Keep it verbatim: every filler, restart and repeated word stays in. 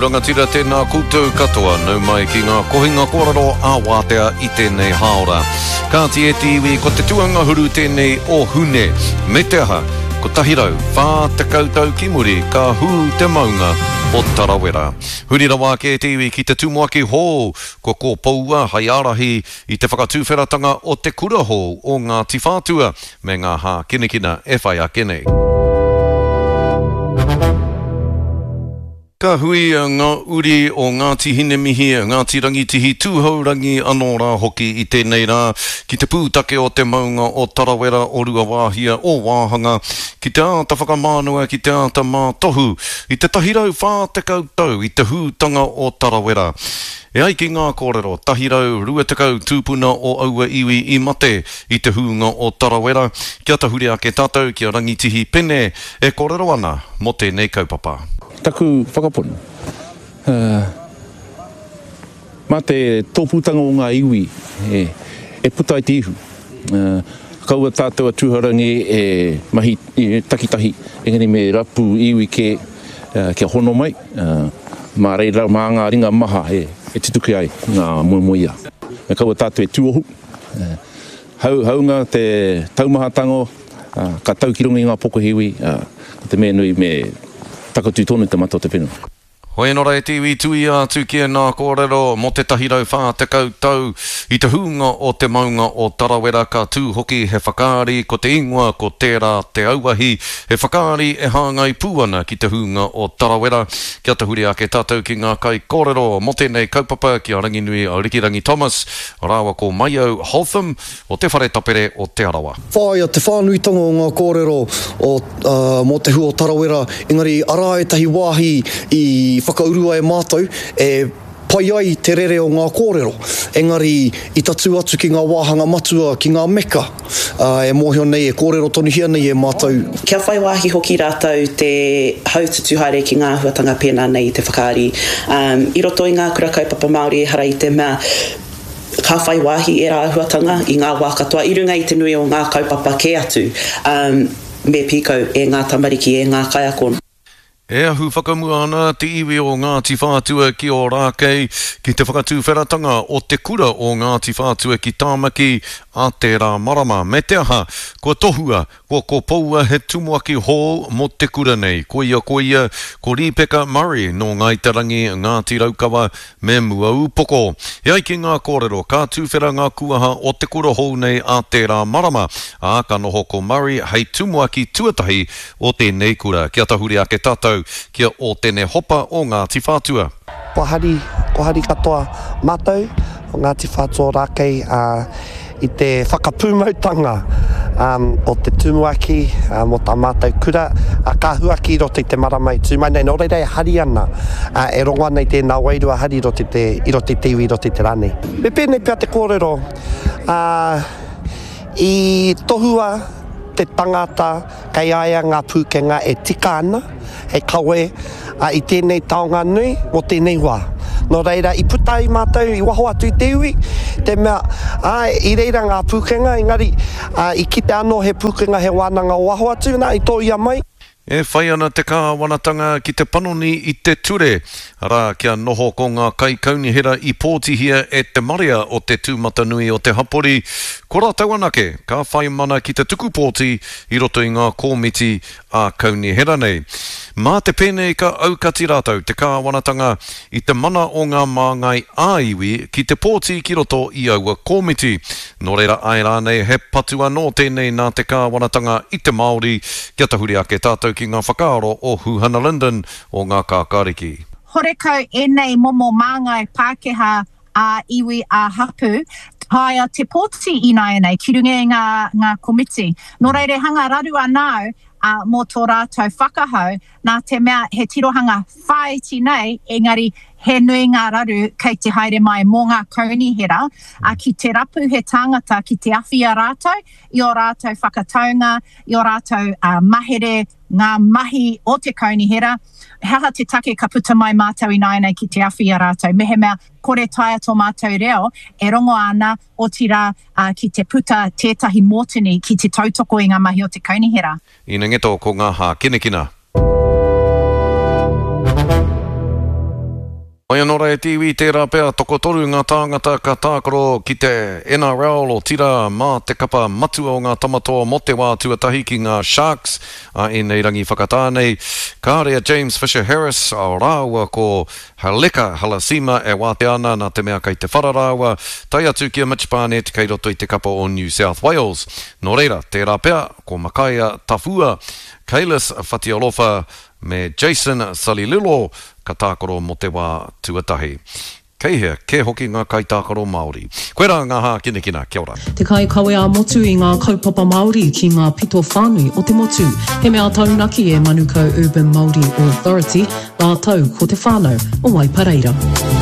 rangatira tēnā koutou katoa, nau mai ki ngā kohinga kōrero a wātea i tēnei haora. Ka te e te iwi, ko te tuanga huru tēnei o hune, me te aha, ko tahirau, whā te koutou ki muri, ka hū te maunga o Tarawera. Huri rawa ke te iwi ki te tumuaki hō, ko ko paua hai arahi i te whakatūwheratanga o te kura hō o ngā tīwhātua, me ngā hā kinekina e whai a kenei. Ka hui a ngā uri o Ngāti Hinemihi, Ngāti Rangitihi tūhaurangi anō rā hoki i tēnei rā, ki te pūtake o te maunga o Tarawera o rua wāhia o Wāhanga, ki te āta whakamānua, ki te āta mātohu, i te tahirau whā te koutou, i te hūtanga o Tarawera. E ai ki ngā kōrero, tahirau rua te kau tūpuna o aua iwi i mate i te hūnga o Tarawera, kia tahuri ake tātou, kia rangitihi pene, e kōrero ana mo tēnei kaupapa. Taku whakaponu. Uh, mā te tōpūtanga o ngā iwi, e, e puta i te ihu. Uh, kaua tātou tūharangi e mahi e takitahi, engari me rapu iwi ke, uh, ke hono mai. Uh, mā reira mā ngā ringa maha e, e tituki ai ngā muamuia. Me kaua tātou e tūohu. Uh, hau, haunga te taumahatango, uh, ka tau ki runga i ngā poko hiwi, uh, te me nui me takatu tonu te mato te whenua. Hoi nora e te iwi tui atu ki e nā kōrero mo te tahirau whā te koutou i te hunga o te maunga o Tarawera ka tū hoki he whakaari ko te ingoa ko tērā te auahi he whakaari e hāngai pūana ki te hunga o Tarawera kia te huri ake tātou ki ngā kai kōrero mo tēnei kaupapa ki a ranginui a Rikirangi Thomas rāwa ko Maio Hotham o te whare tapere o te arawa. Whāia te whānuitanga o ngā kōrero o, uh, mo te hu o Tarawera engari ara e tahi wāhi i whakaurua e mātou, e pai ai te rere o ngā kōrero. Engari, i tatu atu ki ngā wāhanga matua, ki ngā meka, uh, e mōhio nei, e kōrero tonuhia nei e mātou. Kia whai wāhi hoki rātou te haututu haere ki ngā huatanga pēnā nei te whakaari. Um, I roto i ngā kura kaupapa Māori e hara i te mea, ka whai wāhi e rā huatanga i ngā wā katoa, i runga i te nui o ngā kaupapa ke atu, um, me pīkau e ngā tamariki e ngā kaiakona. E ahu whakamua ana te iwi o Ngāti Whātua ki o Rākei ki te whakatūwheratanga o te kura o Ngāti Whātua ki Tāmaki a te rā marama. Me te aha, ko tohua, ko ko paua he tumuaki hō mo te kura nei. Ko ia, ko ia, ko Ripeka Murray no Ngaitarangi Ngāti Raukawa me mua upoko. E ai ki ngā kōrero, ka tūwhera ngā kuaha o te kura hō nei a te rā marama. A ka noho ko Murray hei tumuaki tuatahi o tēnei kura. Kia tahuri ake tātou kia o tēnei hopa o Ngāti Whātua. Ko hari, ko hari katoa mātou o Ngāti Whātua Rākei uh, i te whakapūmautanga um, o te tumuaki um, o tā mātou kura a ka huaki i roto i te maramai tūmai nei no reira e hari ana uh, e rongo ana i tēnā wairua hari i roto i te, i roto i te iwi i roto i te rane. Me pēnei pia te kōrero uh, i tohua te tangata kei aia ngā pūkenga e tika ana, he kawe a i tēnei taonga nui o tēnei wā. No reira, i puta i mātou, i waho atu i te iwi, te mea, a, i reira ngā pūkenga, engari, a, i kite anō he pūkenga he wānanga o waho atu, nā, i tō ia mai. E whai ana te kāwanatanga ki te panoni i te ture. Rā kia noho ko ngā kai kaunihera i pōtihia e te maria o te tūmata nui o te hapori. Ko rātau anake, ka whai mana ki te tuku pōti i roto i ngā kōmiti a kaunihera nei. Mā te pēnei ka aukati rātau te kāwanatanga i te mana o ngā māngai āiwi ki te pōti ki roto i aua kōmiti. Nō reira ai rānei he patua nō tēnei nā te kāwanatanga i te Māori kia tahuri ake tātou ki ngā whakaaro o Huhana Linden o ngā kākāriki. Horekau e nei momo māngai Pākehā a iwi a hapu, haia te pōti i nai nei, ki runga ngā, ngā komiti. Nō reire hanga raru anau, a uh, mō tō rātou whakahau, nā te mea he tirohanga whaiti nei, engari he nui ngā raru kei te haere mai mō ngā kaunihera, a ki te rapu he tāngata ki te awhia rātou, i o rātou whakataunga, i o rātou uh, mahere, ngā mahi o te kaunihera, haha te take ka puta mai mātou i nai nei ki te awhia rātou. Mehe mea, kore taia tō mātou reo, e rongo ana o tira uh, ki te puta tētahi mōtini ki te tautoko i ngā mahi o te kaunihera. Ina ngeto ko ngā hā kinekina. Mai anora e tiwi tērā pēr toko toru ngā tāngata ka tākaro ki te N R L o tira mā te kapa matua o ngā tamatoa mo te wā tuatahi ki ngā Sharks a e nei rangi whakatānei. Ka rea James Fisher Harris a rāua ko Haleka Halasima e wāte ana nā te mea kei te whararāua tai atu ki a Mitch Barnett kei roto i te kapa o New South Wales. Nō reira, tērā pēr ko Makaia Tafua, Kailis Fatialofa me Jason Salililo ka tākaro mo te wā tuatahi. Kei hea, ke hoki ngā kai tākaro Māori. Koe rā ngā hā kine kina, kia ora. Te kai kawe a motu i ngā kaupapa Māori ki ngā pito whānui o te motu. He mea taunaki e Manukau Urban Māori Authority, ngā tau ko te whānau o Waipareira.